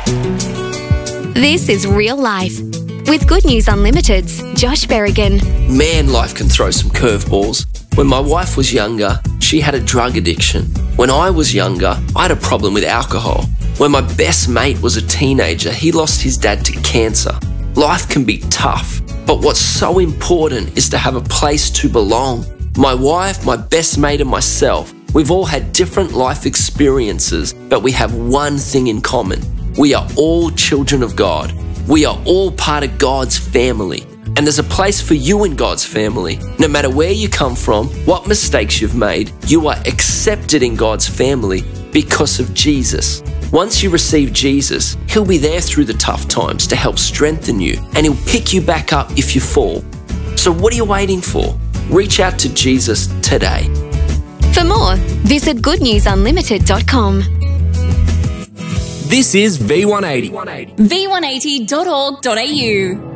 This is Real Life with Good News Unlimited's Josh Berrigan. Man, life can throw some curveballs. When my wife was younger, she had a drug addiction. When I was younger, I had a problem with alcohol. When my best mate was a teenager, he lost his dad to cancer. Life can be tough, but what's so important is to have a place to belong. My wife, my best mate and myself, we've all had different life experiences, but we have one thing in common. We are all children of God. We are all part of God's family. And there's a place for you in God's family. No matter where you come from, what mistakes you've made, you are accepted in God's family because of Jesus. Once you receive Jesus, He'll be there through the tough times to help strengthen you, and He'll pick you back up if you fall. So what are you waiting for? Reach out to Jesus today. For more, visit goodnewsunlimited.com. This is V180. v180.org.au